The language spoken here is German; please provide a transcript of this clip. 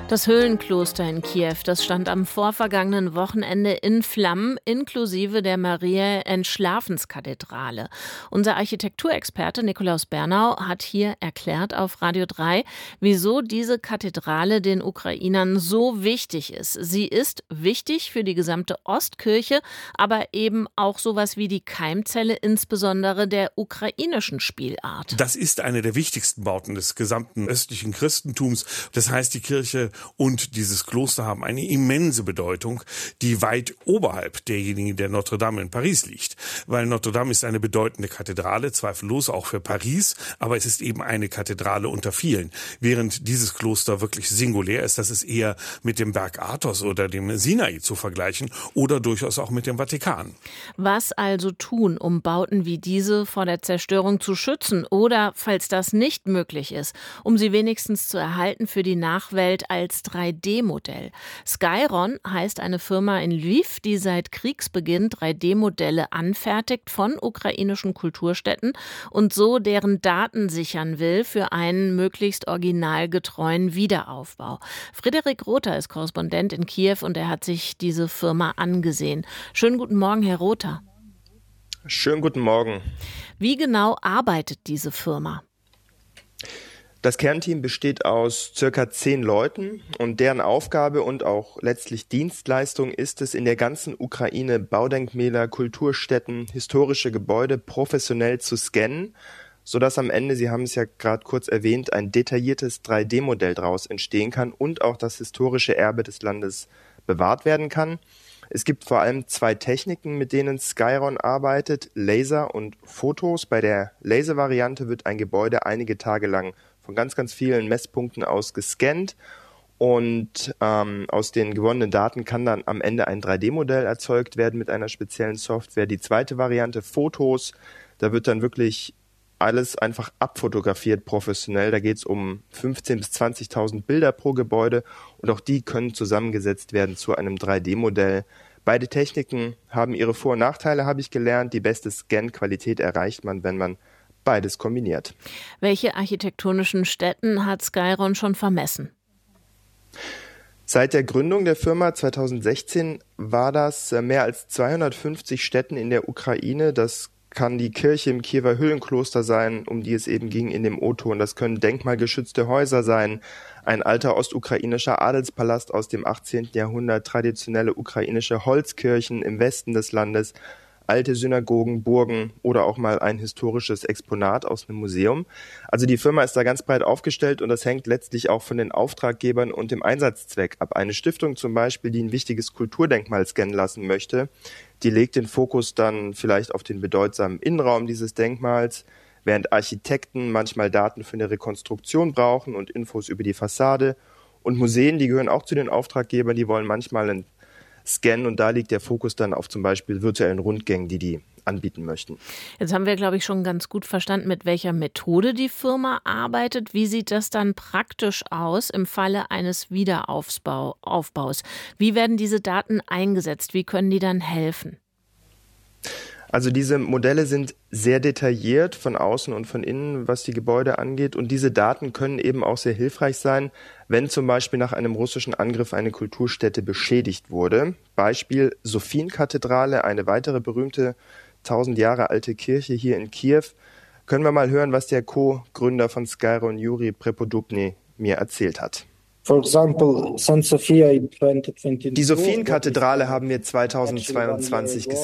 Das Höhlenkloster in Kiew, das stand am vorvergangenen Wochenende in Flammen, inklusive der Mariä-Entschlafenskathedrale. Unser Architekturexperte Nikolaus Bernau hat hier erklärt auf Radio 3, wieso diese Kathedrale den Ukrainern so wichtig ist. Sie ist wichtig für die gesamte Ostkirche, aber eben auch sowas wie die Keimzelle, insbesondere der ukrainischen Spielart. Das ist eine der wichtigsten Bauten des gesamten östlichen Christentums. Das heißt, die Kirche und dieses Kloster haben eine immense Bedeutung, die weit oberhalb derjenigen der Notre Dame in Paris liegt. Weil Notre Dame ist eine bedeutende Kathedrale, zweifellos auch für Paris, aber es ist eben eine Kathedrale unter vielen. Während dieses Kloster wirklich singulär ist, das ist eher mit dem Berg Athos oder dem Sinai zu vergleichen oder durchaus auch mit dem Vatikan. Was also tun, um Bauten wie diese vor der Zerstörung zu schützen oder, falls das nicht möglich ist, um sie wenigstens zu erhalten für die Nachwelt als 3D-Modell. Skyron heißt eine Firma in Lviv, die seit Kriegsbeginn 3D-Modelle anfertigt von ukrainischen Kulturstätten und so deren Daten sichern will für einen möglichst originalgetreuen Wiederaufbau. Frederik Rother ist Korrespondent in Kiew und er hat sich diese Firma angesehen. Schönen guten Morgen, Herr Rother. Schönen guten Morgen. Wie genau arbeitet diese Firma? Das Kernteam besteht aus circa 10 Leuten und deren Aufgabe und auch letztlich Dienstleistung ist es, in der ganzen Ukraine Baudenkmäler, Kulturstätten, historische Gebäude professionell zu scannen, sodass am Ende, Sie haben es ja gerade kurz erwähnt, ein detailliertes 3D-Modell daraus entstehen kann und auch das historische Erbe des Landes bewahrt werden kann. Es gibt vor allem 2 Techniken, mit denen Skyron arbeitet, Laser und Fotos. Bei der Laser-Variante wird ein Gebäude einige Tage lang von ganz, ganz vielen Messpunkten aus gescannt und aus den gewonnenen Daten kann dann am Ende ein 3D-Modell erzeugt werden mit einer speziellen Software. Die zweite Variante, Fotos, da wird dann wirklich alles einfach abfotografiert professionell. Da geht es um 15.000 bis 20.000 Bilder pro Gebäude und auch die können zusammengesetzt werden zu einem 3D-Modell. Beide Techniken haben ihre Vor- und Nachteile, habe ich gelernt. Die beste Scan-Qualität erreicht man, wenn man beides kombiniert. Welche architektonischen Stätten hat Skyron schon vermessen? Seit der Gründung der Firma 2016 war das mehr als 250 Stätten in der Ukraine. Das kann die Kirche im Kiewer Höhlenkloster sein, um die es eben ging in dem O-Ton. Das können denkmalgeschützte Häuser sein, ein alter ostukrainischer Adelspalast aus dem 18. Jahrhundert, traditionelle ukrainische Holzkirchen im Westen des Landes, alte Synagogen, Burgen oder auch mal ein historisches Exponat aus einem Museum. Also die Firma ist da ganz breit aufgestellt und das hängt letztlich auch von den Auftraggebern und dem Einsatzzweck ab. Eine Stiftung zum Beispiel, die ein wichtiges Kulturdenkmal scannen lassen möchte, die legt den Fokus dann vielleicht auf den bedeutsamen Innenraum dieses Denkmals, während Architekten manchmal Daten für eine Rekonstruktion brauchen und Infos über die Fassade. Und Museen, die gehören auch zu den Auftraggebern, die wollen manchmal einen Scan und da liegt der Fokus dann auf zum Beispiel virtuellen Rundgängen, die anbieten möchten. Jetzt haben wir, glaube ich, schon ganz gut verstanden, mit welcher Methode die Firma arbeitet. Wie sieht das dann praktisch aus im Falle eines Wiederaufbaus? Wie werden diese Daten eingesetzt? Wie können die dann helfen? Also diese Modelle sind sehr detailliert von außen und von innen, was die Gebäude angeht. Und diese Daten können eben auch sehr hilfreich sein, wenn zum Beispiel nach einem russischen Angriff eine Kulturstätte beschädigt wurde. Beispiel Sophienkathedrale, eine weitere berühmte 1000 Jahre alte Kirche hier in Kiew. Können wir mal hören, was der Co-Gründer von Skyron, Juri Prepodubny, mir erzählt hat. Die Sophienkathedrale haben wir 2022